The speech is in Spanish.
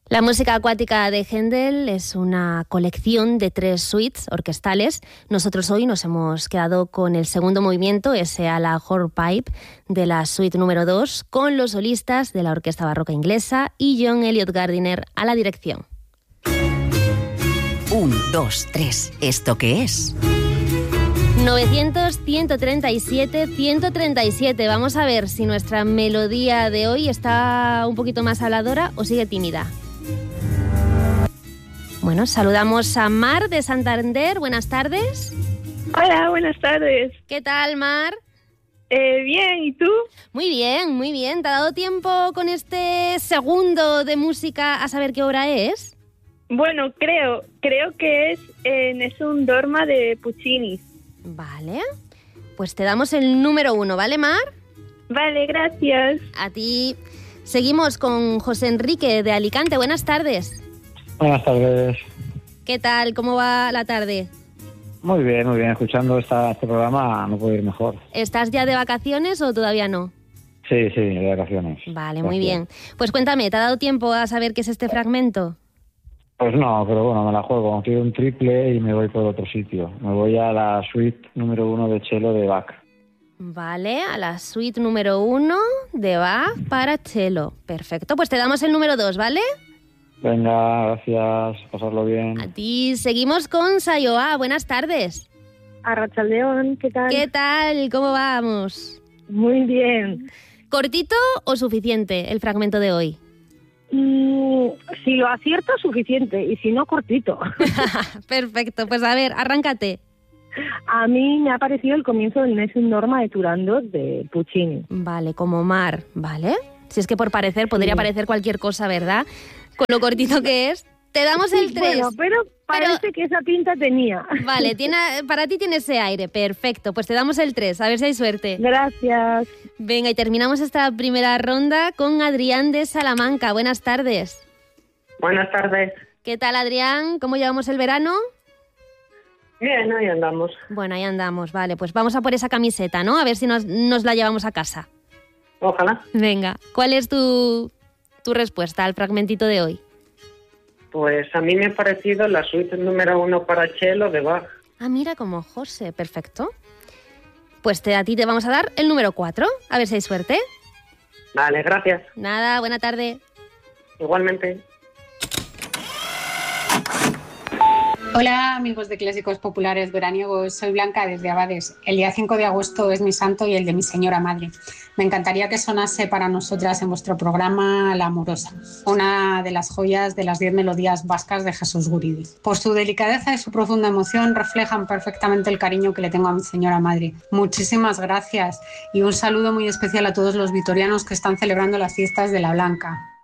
La música acuática de Händel es una colección de 3 suites orquestales. Nosotros hoy nos hemos quedado con el segundo movimiento, ese a la hornpipe de la suite número 2, con los solistas de la Orquesta Barroca Inglesa y John Eliot Gardiner a la dirección. 1, 2, 3. ¿Esto qué es? 900, 137, 137. Vamos a ver si nuestra melodía de hoy está un poquito más habladora o sigue tímida. Bueno, saludamos a Mar de Santander. Buenas tardes. Hola, buenas tardes. ¿Qué tal, Mar? Bien, ¿y tú? Muy bien, muy bien. ¿Te ha dado tiempo con este segundo de música a saber qué obra es? Bueno, creo que es Nessun Dorma de Puccini. Vale, pues te damos el número 1, ¿vale, Mar? Vale, gracias. A ti. Seguimos con José Enrique de Alicante. Buenas tardes. Buenas tardes. ¿Qué tal? ¿Cómo va la tarde? Muy bien, escuchando este programa no puedo ir mejor. ¿Estás ya de vacaciones o todavía no? Sí, de vacaciones. Vale, muy bien. Pues cuéntame, ¿te ha dado tiempo a saber qué es este fragmento? Pues no, pero bueno, me la juego. Quiero un triple y me voy por otro sitio. Me voy a la suite número 1 de cello de Bach. Vale, a la suite número 1 de Bach para cello. Perfecto, pues te damos el número 2, ¿vale? Venga, gracias. Pasarlo bien. A ti. Seguimos con Sayoa. Buenas tardes. Arratsaldeon, ¿qué tal? ¿Qué tal? ¿Cómo vamos? Muy bien. ¿Cortito o suficiente el fragmento de hoy? Si lo acierto, suficiente. Y si no, cortito. Perfecto. Pues a ver, arráncate. A mí me ha parecido el comienzo del Nessun Dorma de Turandot de Puccini. Vale, como Mar, ¿vale? Si es que por parecer, podría parecer cualquier cosa, ¿verdad? Con lo cortito que es. Te damos el 3. Bueno, pero parece que esa pinta tenía. Vale, para ti tiene ese aire. Perfecto, pues te damos el 3. A ver si hay suerte. Gracias. Venga, y terminamos esta primera ronda con Adrián de Salamanca. Buenas tardes. Buenas tardes. ¿Qué tal, Adrián? ¿Cómo llevamos el verano? Bien, ahí andamos. Bueno, ahí andamos. Vale, pues vamos a por esa camiseta, ¿no? A ver si nos la llevamos a casa. Ojalá. Venga, ¿cuál es tu respuesta al fragmentito de hoy? Pues a mí me ha parecido la suite número 1 para cello de Bach. Ah, mira, como José, perfecto. Pues a ti te vamos a dar el número 4, a ver si hay suerte. Vale, gracias. Nada, buena tarde. Igualmente. Hola amigos de Clásicos Populares Veraniegos, soy Blanca desde Abades. El día 5 de agosto es mi santo y el de mi señora madre. Me encantaría que sonase para nosotras en vuestro programa La Amorosa, una de las joyas de las 10 melodías vascas de Jesús Guridi. Por su delicadeza y su profunda emoción reflejan perfectamente el cariño que le tengo a mi señora madre. Muchísimas gracias y un saludo muy especial a todos los vitorianos que están celebrando las fiestas de la Blanca.